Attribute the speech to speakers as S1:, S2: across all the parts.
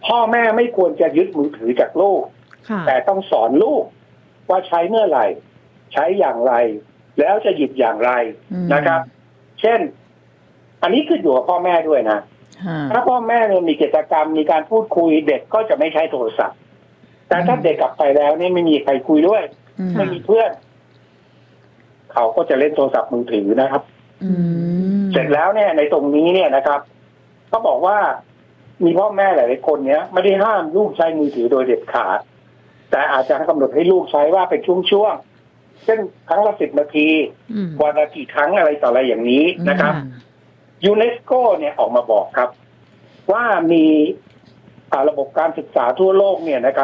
S1: พ่อแม่ไม่ควรจะยึดมือถือจากลูกแต่ต้องสอนลูกว่าใช้เมื่อไหร่ใช้อย่างไรแล้วจะหยิบอย่างไรนะครับ เช่นอันนี้ขึ้นอยู่กับพ่อแม่ด้วยนะถ้าพ่อแม่เนี่ยมีกิจกรรมมีการพูดคุยเด็กก็จะไม่ใช้โทรศัพท์แต่ถ้าเด็กกลับไปแล้วเนี่ยไม่มีใครคุยด้วยไม่มีเพื่อนเขาก็จะเล่นโทรศัพท์มือถือนะครับเสร็จแล้วเนี่ยในตรงนี้เนี่ยนะครับเขาบอกว่ามีพ่อแม่หลายๆคนเนี้ยไม่ได้ห้ามลูกใช้มือถือโดยเด็ดขาดแต่อาจจะกำหนดให้ลูกใช้ว่าเป็นช่วงๆเช่นครั้งละ10 นาทีวันละกี่ครั้งอะไรต่ออะไรอย่างนี้นะครับยูเนสโกเนี่ยออกมาบอกครับว่ามีระบบการศึกษาทั่วโลกเนี่ยนะครับ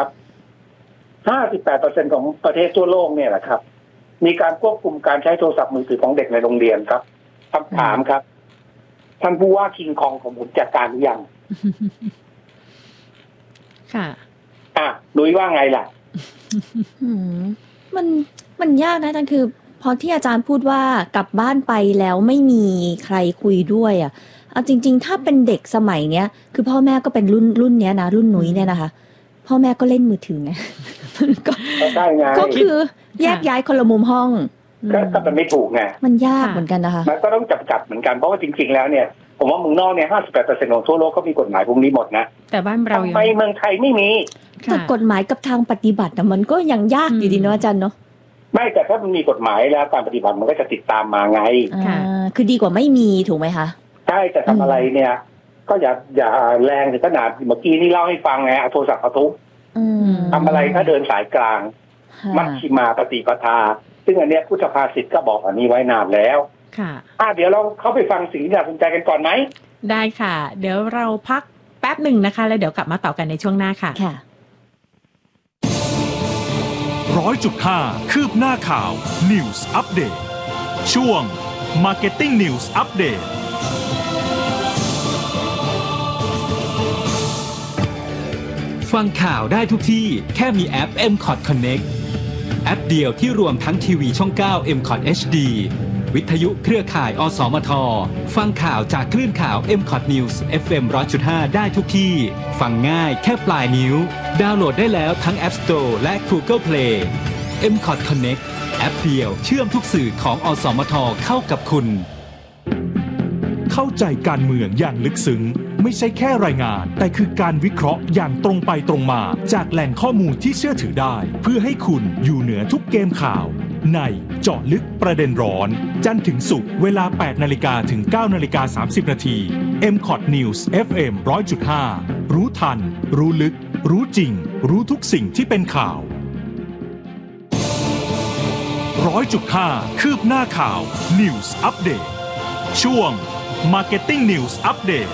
S1: 58% ของประเทศทั่วโลกเนี่ยนะครับมีการควบคุมการใช้โทรศัพท์มือถือของเด็กในโรงเรียนครับคำถามครับท่านผู้ว่าคิงคองของผมจัดการหรือยัง
S2: ค่ะ
S1: นุ้ยว่าไงล่ะ
S3: มันยากนะอาจารย์คือพอที่อาจารย์พูดว่ากลับบ้านไปแล้วไม่มีใครคุยด้วยเอาจริงๆถ้าเป็นเด็กสมัยเนี้ยคือพ่อแม่ก็เป็นรุ่นเนี้ยนะรุ่นนุ้ยเนี่ยนะคะพ่อแม่ก็เล่นมือถือไงก็คือแยกย้ายคนละมุมห้อง
S1: ก็มันไม่ถูกไง
S3: มันยากเหมือนกันนะคะ
S1: มันก็ต้องจับเหมือนกันเพราะว่าจริงๆแล้วเนี่ยผมว่าเมืองนอกเนี่ย 58% ของทั่วโลกก็มีกฎหมายพวกนี้หมดนะ
S2: แต่บ้านเรา
S1: ทำไมเมืองไทยไม่มี
S3: แต่กฎหมายกับทางปฏิบัติมันก็ยังยากอยู่ดีเนาะอาจารย์เนาะ
S1: ไม่แต่ถ้ามันมีกฎหมายแล้วการปฏิบัติมันก็จะติดตามมาไง
S3: คือดีกว่าไม่มีถูกไหมคะ
S1: ใช่แต่ทำอะไรเนี่ยก็อย่าแรงถึงขนาดเมื่อกี้นี่เล่าให้ฟังไงโทรศัพท์เอาทุบทำอะไรถ้าเดินสายกลางมัชชิมาปฏิปทาซึ่งอันเนี้ยพุทธภาษิตก็บอกอันนี้ไว้นานแล้ว
S2: ค่ะ
S1: เดี๋ยวเราเข้าไปฟังสิ่งที่น่าสนใจกันก่อนไหม
S2: ได้ค่ะเดี๋ยวเราพักแป๊บหนึ่งนะคะแล้วเดี๋ยวกลับมาต่อกันในช่วงหน้าค่ะ
S4: 100.5 คืบหน้าข่าว News Update ช่วง Marketing News Update
S5: ฟังข่าวได้ทุกที่แค่มีแอป MCOT Connect แอปเดียวที่รวมทั้งทีวีช่อง 9 MCOT HD วิทยุเครือข่ายอสมทฟังข่าวจากคลื่นข่าว MCOT News FM 100.5 ได้ทุกที่ฟังง่ายแค่ปลายนิ้วดาวน์โหลดได้แล้วทั้ง App Store และ Google Play MCOT Connect แอปเดียวเชื่อมทุกสื่อของอสมทเข้ากับคุณ
S4: เข้าใจการเมืองอย่างลึกซึ้งไม่ใช่แค่รายงานแต่คือการวิเคราะห์อย่างตรงไปตรงมาจากแหล่งข้อมูลที่เชื่อถือได้เพื่อให้คุณอยู่เหนือทุกเกมข่าวในเจาะลึกประเด็นร้อนจันทร์ถึงศุกร์เวลา 8 นาฬิกาถึง 9 นาฬิกา 30 นาที MCOT News FM 100.5 รู้ทันรู้ลึกรู้จริงรู้ทุกสิ่งที่เป็นข่าว 100.5 คืบหน้าข่าว News Update ช่วง Marketing News Update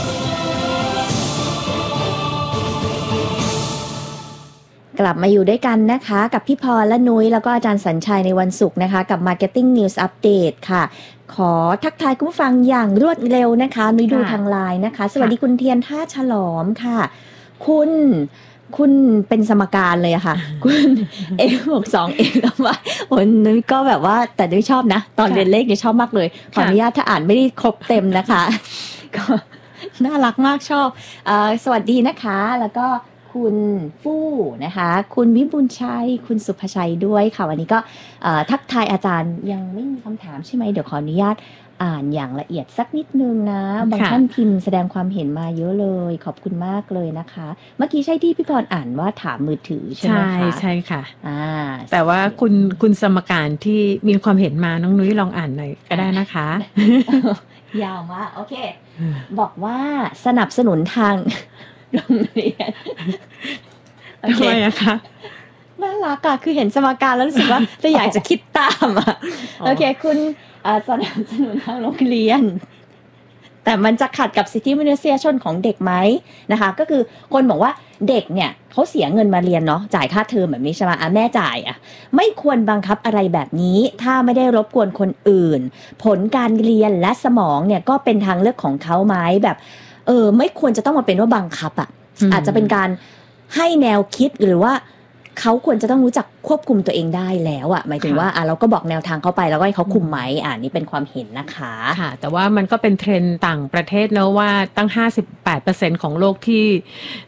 S3: กลับมาอยู่ด้วยกันนะคะกับพี่พรและนุ้ยแล้วก็อาจารย์สัญชัยในวันศุกร์นะคะกับ Marketing News Update ค่ะขอทักทายคุณผู้ฟังอย่างรวดเร็วนะคะนุ้ยดูทางไลน์นะคะสวัสดีคุณเทียนท่าฉลอมค่ะคุณเป็นสมการเลยอะค่ะคุณA62เองแล้วว่านุ้ยก็แบบว่าแต่นุ้ยชอบนะตอนเรียนเลขเนี่ยชอบมากเลยขออนุญาตถ้าอ่านไม่ได้ครบเต็มนะคะก็น่ารักมากชอบสวัสดีนะคะแล้วก็คุณฟู่นะคะคุณวิบูลย์ชัยคุณสุภชัยด้วยค่ะวันนี้ก็ทักทายอาจารย์ยังไม่มีคำถามใช่ไหมเดี๋ยวขออนุญาตอ่านอย่างละเอียดสักนิดนึงนะบางท่านพิมพ์แสดงความเห็นมาเยอะเลยขอบคุณมากเลยนะคะเมื่อกี้ใช่ที่พี่พรอ่านว่าถามมือถือใช่ไหมคะ
S2: ใช่ค่ะแต่ว่าคุณสมการที่มีความเห็นมาน้องนุ้ยลองอ่านหน่อยก็ได้นะคะ
S3: ยาวมากโอเคบอกว่าสนับสนุนทางโรงเรียน
S2: ทำไมอะคะ
S3: น่ารักอะคือเห็นสมการแล้วรู้สึกว่าจะอยากจะคิดตามอะโอเคคุณสนับสนุนทางโรงเรียนแต่มันจะขัดกับสิทธิมนุษยชนของเด็กไหมนะคะก็คือคนบอกว่าเด็กเนี่ยเขาเสียเงินมาเรียนเนาะจ่ายค่าเทอมแบบนี้ใช่ไหมแม่จ่ายไม่ควรบังคับอะไรแบบนี้ถ้าไม่ได้รบกวนคนอื่นผลการเรียนและสมองเนี่ยก็เป็นทางเลือกของเขาไหมแบบไม่ควรจะต้องมาเป็นว่าบังคับอาจจะเป็นการให้แนวคิดหรือว่าเขาควรจะต้องรู้จักควบคุมตัวเองได้แล้วหมายถึงว่าเราก็บอกแนวทางเขาไปแล้วก็ให้เขาคุมไหมนี่เป็นความเห็นนะคะ
S2: ค่ะแต่ว่ามันก็เป็นเทรนด์ต่างประเทศเนอะว่าตั้ง 58% ของโลกที่